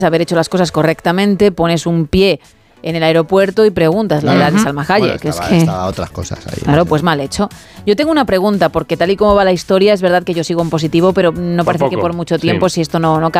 haber hecho las cosas correctamente, pones un pie en el aeropuerto y preguntas la edad de Salma Hayek. Bueno, estaba otras cosas ahí. Claro, pues mal hecho. Yo tengo una pregunta, porque tal y como va la historia, es verdad que yo sigo en positivo, pero no parece que por mucho tiempo, si esto no cambia.